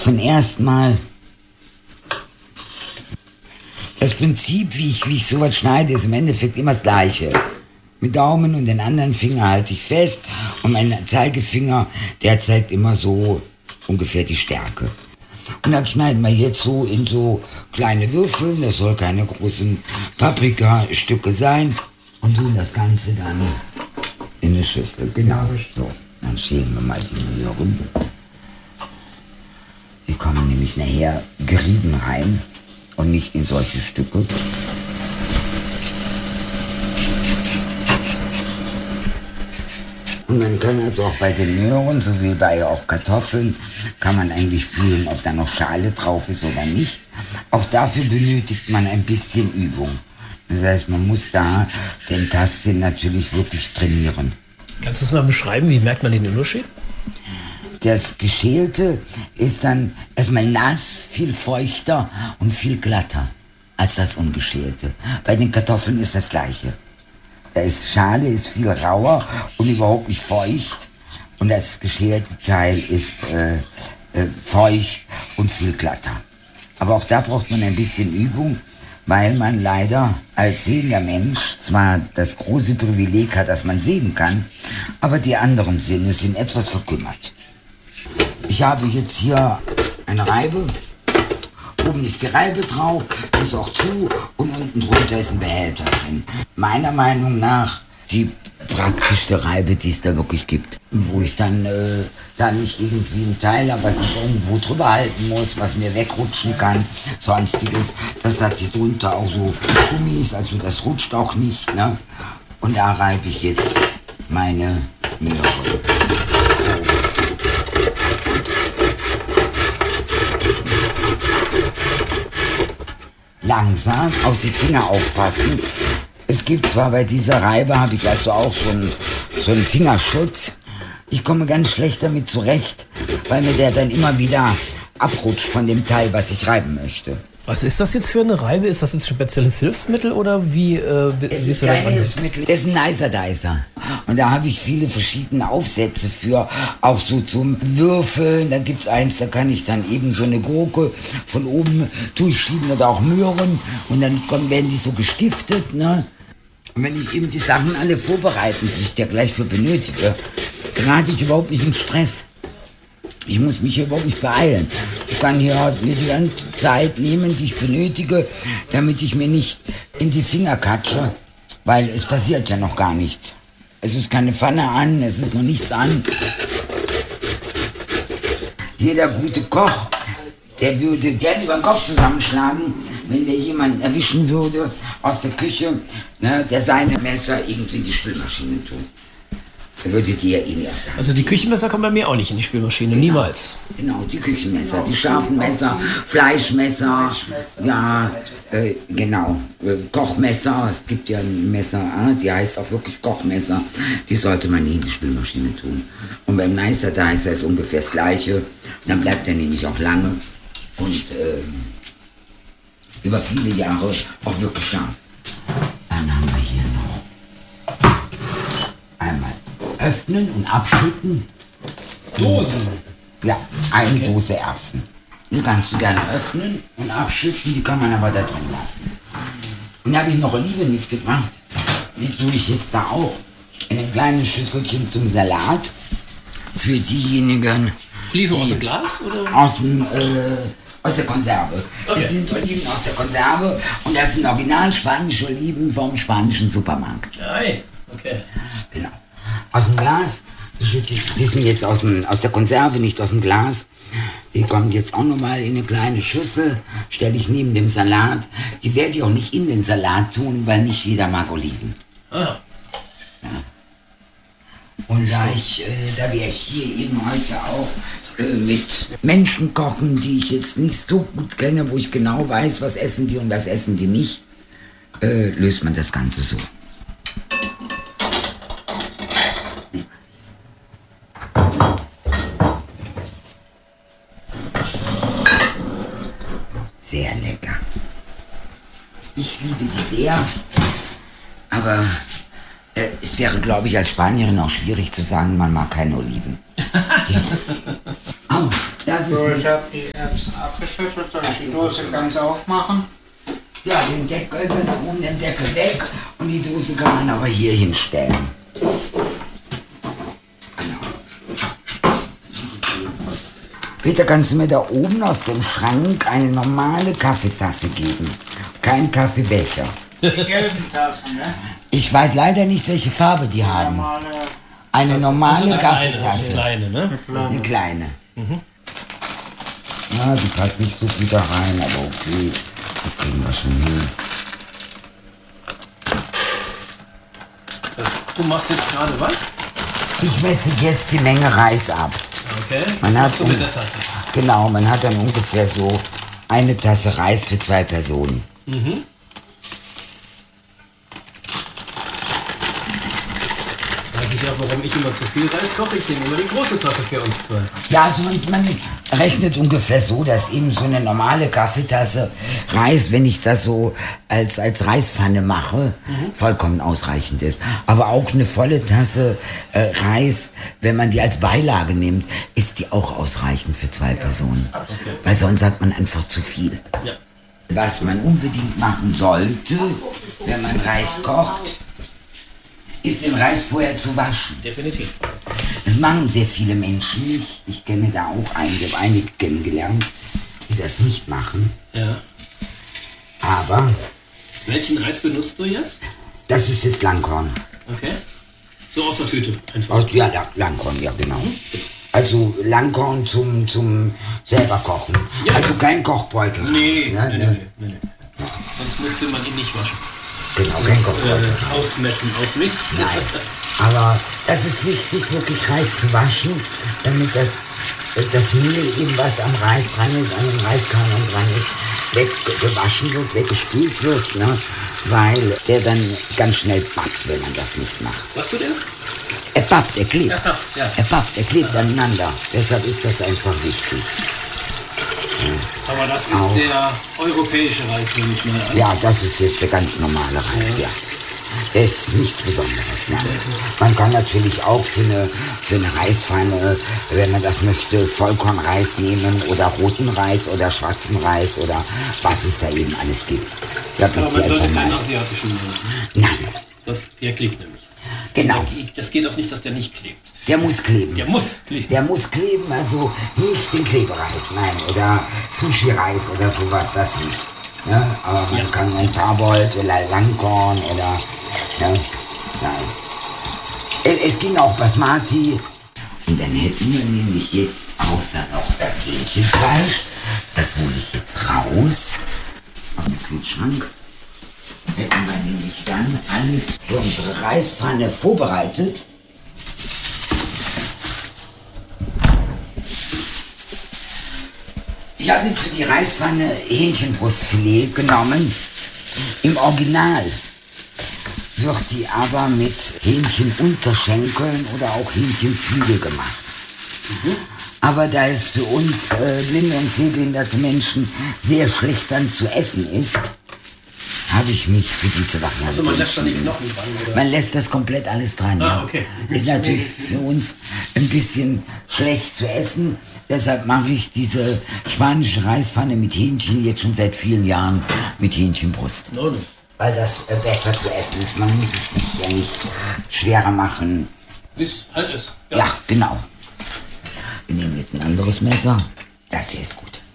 Kartoffeln erstmal. Das Prinzip, wie ich sowas schneide, ist im Endeffekt immer das Gleiche. Mit Daumen und den anderen Finger halte ich fest und mein Zeigefinger, der zeigt immer so ungefähr die Stärke. Und dann schneiden wir jetzt so in so kleine Würfel, das soll keine großen Paprikastücke sein, und tun das Ganze dann in eine Schüssel. Genau, so. Dann schälen wir mal die Möhren. Die kommen nämlich nachher gerieben rein und nicht in solche Stücke. Und man kann also auch bei den Möhren, so wie bei auch Kartoffeln, kann man eigentlich fühlen, ob da noch Schale drauf ist oder nicht. Auch dafür benötigt man ein bisschen Übung. Das heißt, man muss da den Tastsinn natürlich wirklich trainieren. Kannst du es mal beschreiben, wie merkt man den Unterschied? Das Geschälte ist dann erstmal nass, viel feuchter und viel glatter als das Ungeschälte. Bei den Kartoffeln ist das Gleiche. Schale ist viel rauer und überhaupt nicht feucht. Und das geschälte Teil ist feucht und viel glatter. Aber auch da braucht man ein bisschen Übung, weil man leider als sehender Mensch zwar das große Privileg hat, dass man sehen kann, aber die anderen Sinne sind etwas verkümmert. Ich habe jetzt hier eine Reibe. Oben ist die Reibe drauf, ist auch zu und unten drunter ist ein Behälter drin. Meiner Meinung nach die praktischste Reibe, die es da wirklich gibt. Wo ich dann da nicht irgendwie ein Teil habe, was ich irgendwo drüber halten muss, was mir wegrutschen kann, sonstiges. Das hat hier drunter auch so Gummis, also das rutscht auch nicht, ne? Und da reibe ich jetzt meine Möhre. Langsam auf die Finger aufpassen. Es gibt zwar bei dieser Reibe, habe ich also auch so einen Fingerschutz. Ich komme ganz schlecht damit zurecht, weil mir der dann immer wieder abrutscht von dem Teil, was ich reiben möchte. Was ist das jetzt für eine Reibe? Ist das jetzt ein spezielles Hilfsmittel oder wie ist das kein Hilfsmittel? Das ist ein Nicer Dicer. Und da habe ich viele verschiedene Aufsätze für, auch so zum Würfeln. Da gibt's eins, da kann ich dann eben so eine Gurke von oben durchschieben oder auch Möhren. Und dann werden die so gestiftet, ne? Und wenn ich eben die Sachen alle vorbereiten, die ich da gleich für benötige, gerate ich überhaupt nicht in Stress. Ich muss mich hier überhaupt nicht beeilen. Ich kann hier mir die ganze Zeit nehmen, die ich benötige, damit ich mir nicht in die Finger katsche, weil es passiert ja noch gar nichts. Es ist keine Pfanne an, es ist noch nichts an. Jeder gute Koch, der würde gerne über den Kopf zusammenschlagen, wenn der jemanden erwischen würde aus der Küche, ne, der seine Messer irgendwie in die Spülmaschine tut. Würde die ja eh erst haben. Also die Küchenmesser kommen bei mir auch nicht in die Spülmaschine, genau. Niemals. Genau, die Küchenmesser, die scharfen Messer, Fleischmesser, ja, genau, Kochmesser, es gibt ja ein Messer, die heißt auch wirklich Kochmesser, die sollte man nie in die Spülmaschine tun. Und beim Nicer Dicer ist ungefähr das Gleiche, dann bleibt er nämlich auch lange und über viele Jahre auch wirklich scharf. Dann haben wir hier noch einmal öffnen und abschütten. Dosen? Ja, eine Dose Erbsen. Die kannst du gerne öffnen und abschütten, die kann man aber da drin lassen. Und da habe ich noch Oliven mitgebracht. Die tue ich jetzt da auch in ein kleines Schüsselchen zum Salat. Für diejenigen, Oliven aus dem Glas? Oder? Aus der Konserve. Okay. Das sind Oliven aus der Konserve und das sind original spanische Oliven vom spanischen Supermarkt. Ei, okay. Genau. Aus dem Glas, die sind jetzt aus der Konserve, nicht aus dem Glas. Die kommen jetzt auch nochmal in eine kleine Schüssel, stelle ich neben dem Salat. Die werde ich auch nicht in den Salat tun, weil nicht jeder mag Oliven. Ah. Ja. Und da wir hier eben heute auch mit Menschen kochen, die ich jetzt nicht so gut kenne, wo ich genau weiß, was essen die und was essen die nicht, löst man das Ganze so. Sehr lecker. Ich liebe die sehr, aber es wäre, glaube ich, als Spanierin auch schwierig zu sagen, man mag keine Oliven. Oh, Das So, ist ich habe die Erbsen abgeschüttelt. Soll ich die Dose ganz aufmachen? ja, den Deckel, dann oben den Deckel weg und die Dose kann man aber hier hinstellen. Genau. Peter, kannst du mir da oben aus dem Schrank eine normale Kaffeetasse geben? Kein Kaffeebecher. Die gelben Tassen, ne? Ich weiß leider nicht, welche Farbe die haben. Normale. Eine normale Eine Kaffeetasse. kleine, ne? Eine kleine. Ja, die passt nicht so gut da rein, aber okay. Das kriegen wir schon hin. Du machst jetzt gerade was? Ich messe jetzt die Menge Reis ab. Okay. Man hat Machst du mit der Tasse? Genau, man hat dann ungefähr so eine Tasse Reis für 2 Personen. Weiß ich auch, warum ich immer zu viel Reis koche. Ich nehme immer die große Tasse für uns zwei. Ja, also man rechnet ungefähr so, dass eben so eine normale Kaffeetasse Reis, wenn ich das so als Reispfanne mache, vollkommen ausreichend ist. Aber auch eine volle Tasse Reis, wenn man die als Beilage nimmt, ist die auch ausreichend für 2 Personen. Okay. Weil sonst hat man einfach zu viel. Ja. Was man unbedingt machen sollte, wenn man Reis kocht, ist den Reis vorher zu waschen. Definitiv. Das machen sehr viele Menschen nicht. Ich kenne da auch einige, habe einige kennengelernt, die das nicht machen. Ja. Aber Welchen Reis benutzt du jetzt? das ist jetzt Langkorn. Okay. So aus der Tüte einfach. Ja, Langkorn, ja genau. Also Langkorn zum selber kochen. Ja. Also kein Kochbeutel. Nee, Ne? nee. Sonst müsste man ihn nicht waschen. Genau, kein Kochbeutel. Ausmessen auf mich. Nein. Aber das ist wichtig, wirklich Reis zu waschen, damit das Mehl eben, was am Reis dran ist, an dem Reiskörnern dran ist, weggewaschen wird, weggespült wird, ne? Weil der dann ganz schnell pappt, wenn man das nicht macht. Was tut er? Er pappt, er klebt. Ja. Er pappt, er klebt aneinander. Deshalb ist das einfach wichtig. Aber das ist Auch. der europäische Reis, nehme ich mal an. Ja, das ist jetzt der ganz normale Reis, ja. Der ist nichts Besonderes, nein. Man kann natürlich auch für eine Reispfanne, wenn man das möchte, Vollkornreis nehmen oder roten Reis oder schwarzen Reis oder was es da eben alles gibt. Ja, Aber man sollte keinen asiatischen nehmen. Nein, Der klebt nämlich. genau. Das geht auch nicht, dass der nicht klebt. Der muss kleben. Der muss kleben. Der muss kleben, also nicht den Klebereis, nein, oder Sushi-Reis oder sowas, das nicht. Ja, aber man kann ein Parboiled oder Langkorn oder, ja, nein. Es ging auch Basmati. Und dann hätten wir nämlich jetzt außer noch das Hähnchenfleisch, das hole ich jetzt raus aus dem Kühlschrank, hätten wir nämlich dann alles für unsere Reispfanne vorbereitet. Ich habe jetzt für die Reispfanne Hähnchenbrustfilet genommen. Im Original wird die aber mit Hähnchenunterschenkeln oder auch Hähnchenflügel gemacht. Aber da es für uns blinde und sehbehinderte Menschen sehr schlecht dann zu essen ist, habe ich mich für diese Variante Also man lässt da nicht entschieden. Knochen dran, oder? Man lässt das komplett alles dran, ja. Okay. Ist natürlich für uns ein bisschen schlecht zu essen. Deshalb mache ich diese spanische Reispfanne mit Hähnchen jetzt schon seit vielen Jahren mit Hähnchenbrust. No, no. Weil das besser zu essen ist. Man muss es sich ja nicht schwerer machen. Bis halt ist. Ja, genau. Wir nehmen jetzt ein anderes Messer. Das hier ist gut.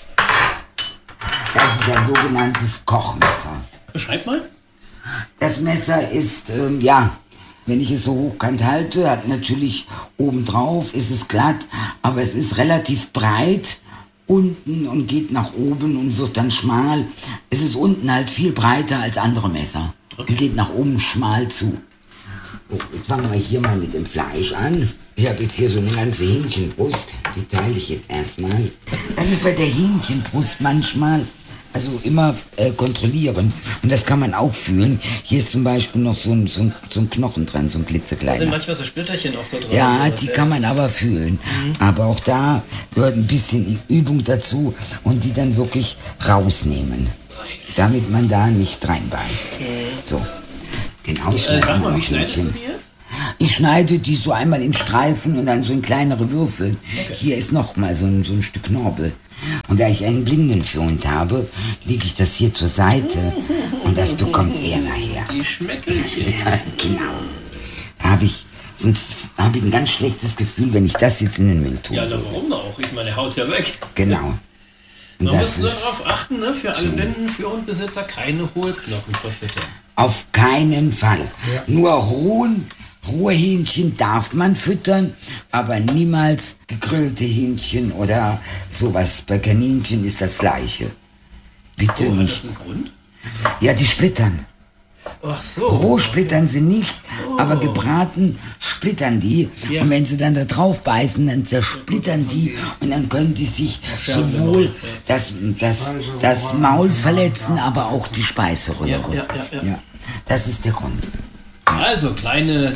Das ist ein sogenanntes Kochmesser. Beschreib mal. Das Messer ist, ja, wenn ich es so hochkant halte, hat natürlich obendrauf, ist es glatt, aber es ist relativ breit unten und geht nach oben und wird dann schmal. Es ist unten halt viel breiter als andere Messer und geht nach oben schmal zu. So, jetzt fangen wir hier mal mit dem Fleisch an. Ich habe jetzt hier so eine ganze Hähnchenbrust, die teile ich jetzt erstmal. Dann ist bei der Hähnchenbrust manchmal, also immer kontrollieren. Und das kann man auch fühlen. Hier ist zum Beispiel noch so ein Knochen dran, so ein Da sind klitzekleiner. manchmal so Splitterchen auch so dran. Ja, oder? die kann man aber fühlen. Aber auch da gehört ein bisschen Übung dazu und die dann wirklich rausnehmen. Damit man da nicht reinbeißt. So. Genau, ich schneide Sag mal, noch wie schneidest du Hähnchen. die jetzt? Ich schneide die so einmal in Streifen und dann so in kleinere Würfel. Okay. Hier ist noch mal so ein Stück Knorpel. Und da ich einen Blinden für Hund habe, lege ich das hier zur Seite und das bekommt er nachher. Die Schmeckelchen. Ja, genau. Sonst habe ich ein ganz schlechtes Gefühl, wenn ich das jetzt in den Müll tue. Ja, na, warum auch? Ich meine, der haut's ja weg. Genau. Und Man das muss nur ist darauf achten, ne, für alle Blinden, für Hundbesitzer keine Hohlknochen verfüttern. auf keinen Fall. Ja. Nur rohe Hähnchen darf man füttern, aber niemals gegrillte Hähnchen oder sowas. Bei Kaninchen ist das Gleiche. Bitte Oh, hat nicht. das einen Grund? Ja, die splittern. Ach so. Roh splittern sie nicht, aber gebraten splittern die. Ja. Und wenn sie dann da drauf beißen, dann zersplittern die und dann können die sich sowohl das Maul verletzen, aber auch die Speiseröhre. Ja. Das ist der Grund. Also, kleine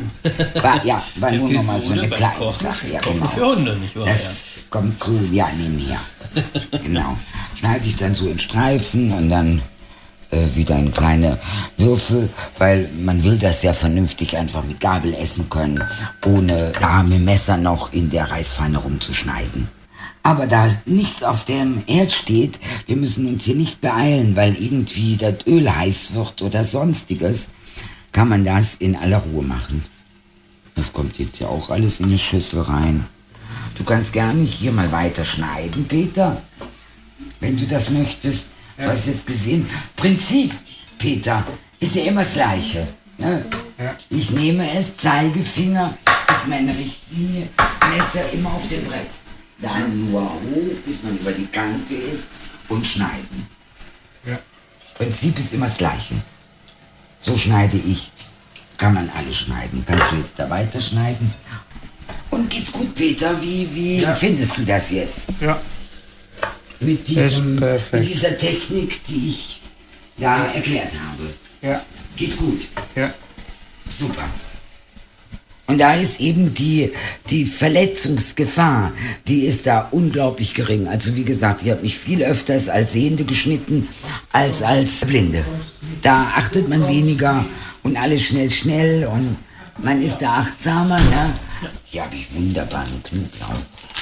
War nur noch mal so eine Episode beim kleine Kochen. Sache. Ja, Kochen genau. für Hunde, nicht wahr? Das Ja. kommt so, nebenher. Genau. Schneide ich dann so in Streifen und dann wieder in kleine Würfel, weil man will das ja vernünftig einfach mit Gabel essen können, ohne da mit dem Messer noch in der Reispfanne rumzuschneiden. Aber da nichts auf dem Herd steht, wir müssen uns hier nicht beeilen, weil irgendwie das Öl heiß wird oder sonstiges, kann man das in aller Ruhe machen. Das kommt jetzt ja auch alles in eine Schüssel rein. Du kannst gerne hier mal weiter schneiden, Peter, wenn du das möchtest. Du hast jetzt gesehen, Prinzip, Peter, ist ja immer das Gleiche. Ne? Ja. Ich nehme es, Zeigefinger ist meine Richtlinie, Messer immer auf dem Brett. Dann nur hoch, bis man über die Kante ist und schneiden. Ja. Prinzip ist immer das Gleiche. So schneide ich, kann man alles schneiden. Kannst du jetzt da weiterschneiden? Und geht's gut, Peter? Wie Ja. findest du das jetzt? Ja. Mit perfekt. dieser Technik, die ich da erklärt habe. Ja. Geht gut. Ja. Super. Und da ist eben die Verletzungsgefahr, die ist da unglaublich gering. Also wie gesagt, ich habe mich viel öfters als Sehende geschnitten als Blinde. Da achtet man weniger und alles schnell und man ist da achtsamer. Ne? Hier habe ich wunderbaren Knoblauch.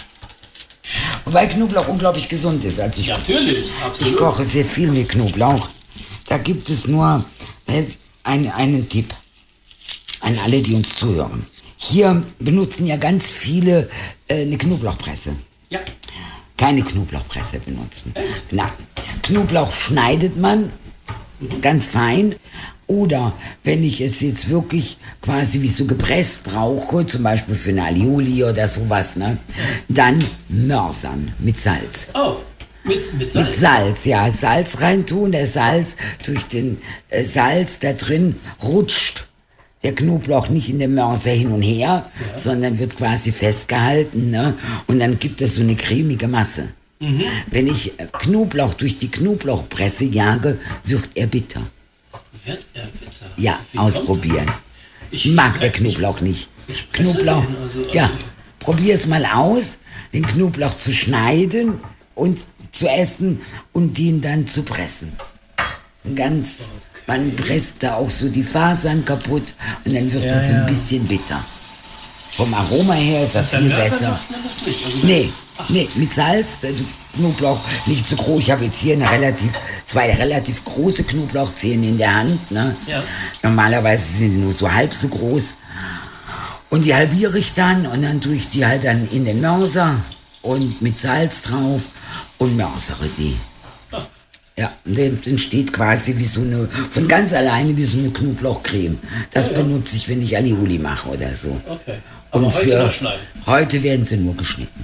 Wobei Knoblauch unglaublich gesund ist. Also Ja, natürlich, ich absolut. koche sehr viel mit Knoblauch. Da gibt es nur einen Tipp an alle, die uns zuhören. Hier benutzen ja ganz viele eine Knoblauchpresse. Ja. Keine Knoblauchpresse benutzen. Nein, Knoblauch schneidet man ganz fein. Oder wenn ich es jetzt wirklich quasi wie so gepresst brauche, zum Beispiel für eine Alioli oder sowas, ne, dann mörsern mit Salz. Oh, mit Mit Salz. Salz, ja, Salz reintun, der Salz durch den Salz da drin rutscht der Knoblauch nicht in dem Mörser hin und her, sondern wird quasi festgehalten, ne? Und dann gibt es so eine cremige Masse. Wenn ich Knoblauch durch die Knoblauchpresse jage, wird er bitter. Wird er bitter? Ja, Wie kommt ausprobieren. Ich Mag der merk nicht. Knoblauch nicht. Ich presse Knoblauch, den, also ja, ich- probier es mal aus, den Knoblauch zu schneiden und zu essen und den dann zu pressen. Ganz, man presst da auch so die Fasern kaputt und dann wird es so ein bisschen bitter. Vom Aroma her ist das Dann viel Mörser besser. macht man das nicht. Also Nee, mit Salz, also Knoblauch nicht so groß. Ich habe jetzt hier zwei relativ große Knoblauchzehen in der Hand. Ne? Ja. Normalerweise sind die nur so halb so groß. Und die halbiere ich dann und dann tue ich die halt dann in den Mörser und mit Salz drauf und mörsere die. Ah. Ja, und dann entsteht quasi wie so eine, von ganz alleine wie so eine Knoblauchcreme. Das benutze ich, wenn ich Alioli mache oder so. Okay. Aber Und heute noch schneiden. heute werden sie nur geschnitten.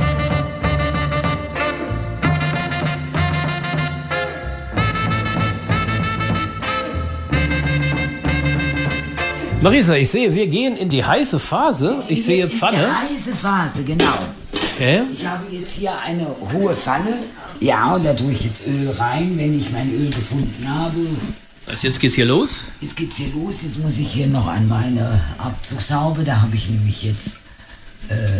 Marisa, ich sehe, wir gehen in die heiße Phase. Ich sehe Pfanne. Heiße Phase, genau. Okay. Ich habe jetzt hier eine hohe Pfanne. Ja, und da tue ich jetzt Öl rein, wenn ich mein Öl gefunden habe. Also jetzt geht's hier los. Jetzt geht's hier los. Jetzt muss ich hier noch an meine Abzugshaube. Da habe ich nämlich jetzt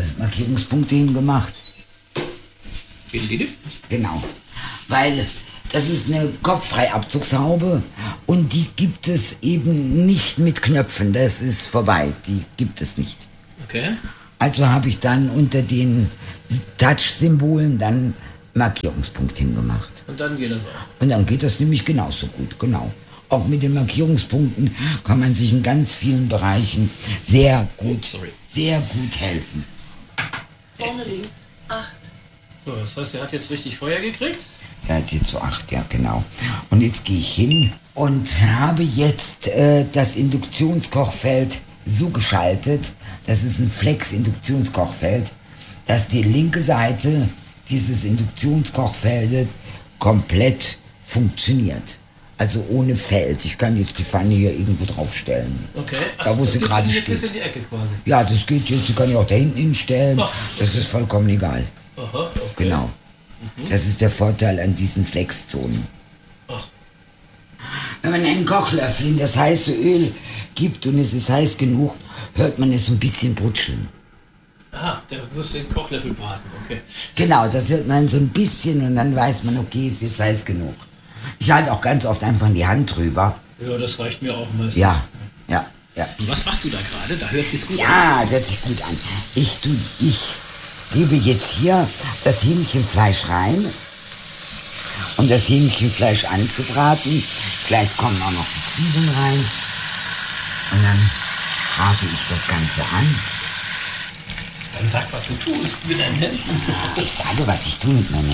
Markierungspunkte hingemacht. Didi. Genau. Weil Das ist eine Kopffreiabzugshaube und die gibt es eben nicht mit Knöpfen. Das ist vorbei. Die gibt es nicht. Okay. Also habe ich dann unter den Touch-Symbolen dann Markierungspunkt hingemacht. Und dann geht das auch. Und dann geht das nämlich genauso gut, genau. Auch mit den Markierungspunkten kann man sich in ganz vielen Bereichen sehr gut helfen. Vorne links, 8. So, das heißt, er hat jetzt richtig Feuer gekriegt? Er hat jetzt so 8, ja genau. Und jetzt gehe ich hin und habe jetzt das Induktionskochfeld so geschaltet, das ist ein Flex-Induktionskochfeld, dass die linke Seite dieses Induktionskochfeldes komplett funktioniert. Also ohne Feld. Ich kann jetzt die Pfanne hier irgendwo draufstellen. Okay. Da wo sie gerade Bis steht. in die Ecke quasi. Ja, das geht jetzt. Die kann ich auch da hinten hinstellen. Ach. Das ist vollkommen egal. Aha, okay. Genau. Das ist der Vorteil an diesen Flexzonen. Ach. Wenn man einen Kochlöffel in das heiße Öl gibt und es ist heiß genug, hört man es so ein bisschen brutscheln. Aha, der muss den Kochlöffel braten, okay. Genau, das hört man so ein bisschen und dann weiß man, okay, ist jetzt heiß genug. Ich halte auch ganz oft einfach die Hand drüber. Ja, das reicht mir auch meistens. Ja. Und was machst du da gerade? Da hört sich's gut an. Ja, das hört sich gut an. Ich gebe jetzt hier das Hähnchenfleisch rein, um das Hähnchenfleisch anzubraten. Gleich kommen auch noch die Zwiebeln rein. Und dann brate ich das Ganze an. Dann sag, was du tust mit deinen Händen. Ich sage, was ich tue mit meinen